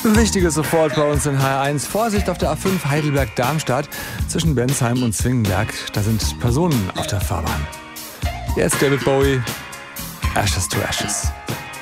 Wichtiges sofort bei uns in HR1. Vorsicht auf der A5 Heidelberg-Darmstadt zwischen Bensheim und Zwingenberg. Da sind Personen auf der Fahrbahn. Jetzt David Bowie, Ashes to Ashes.